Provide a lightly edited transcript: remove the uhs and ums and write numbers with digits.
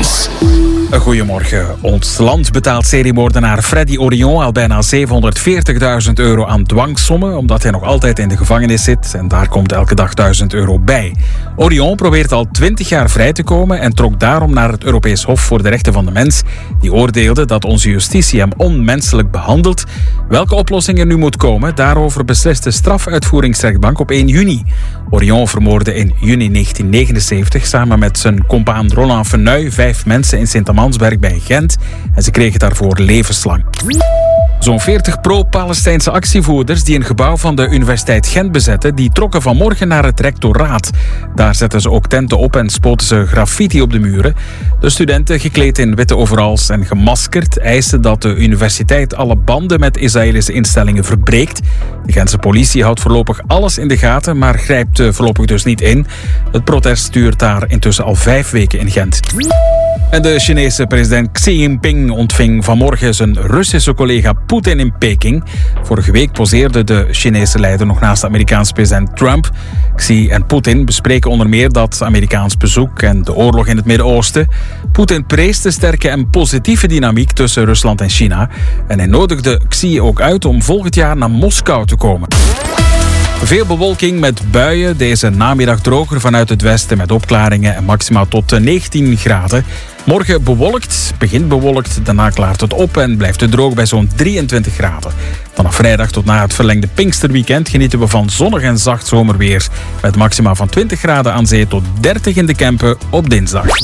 Nieuws. Goedemorgen. Ons land betaalt seriemoordenaar Freddy Orion al bijna €740.000 aan dwangsommen, omdat hij nog altijd in de gevangenis zit en daar komt elke dag €1.000 bij. Orion probeert al 20 jaar vrij te komen en trok daarom naar het Europees Hof voor de Rechten van de Mens. Die oordeelde dat onze justitie hem onmenselijk behandelt. Welke oplossing er nu moet komen, daarover beslist de strafuitvoeringsrechtbank op 1 juni. Orion vermoordde in juni 1979 samen met zijn compaan Roland Feneuil 5 mensen in Sint-Amansberg bij Gent en ze kregen daarvoor levenslang. Zo'n 40 pro-Palestijnse actievoerders die een gebouw van de Universiteit Gent bezetten, die trokken vanmorgen naar het rectoraat. Daar zetten ze ook tenten op en spoten ze graffiti op de muren. De studenten, gekleed in witte overals en gemaskerd, eisten dat de universiteit alle banden met Israëlische instellingen verbreekt. De Gentse politie houdt voorlopig alles in de gaten, maar grijpt voorlopig dus niet in. Het protest duurt daar intussen al 5 weken in Gent. En de Chinese president Xi Jinping ontving vanmorgen zijn Russische collega Poetin in Peking. Vorige week poseerde de Chinese leider nog naast de Amerikaanse president Trump. Xi en Poetin bespreken onder meer dat Amerikaans bezoek en de oorlog in het Midden-Oosten. Poetin prees de sterke en positieve dynamiek tussen Rusland en China. En hij nodigde Xi ook uit om volgend jaar naar Moskou te komen. Veel bewolking met buien. Deze namiddag droger vanuit het westen met opklaringen en maximaal tot 19 graden. Morgen bewolkt, begint bewolkt, daarna klaart het op en blijft het droog bij zo'n 23 graden. Vanaf vrijdag tot na het verlengde Pinksterweekend genieten we van zonnig en zacht zomerweer. Met maxima van 20 graden aan zee tot 30 in de Kempen op dinsdag.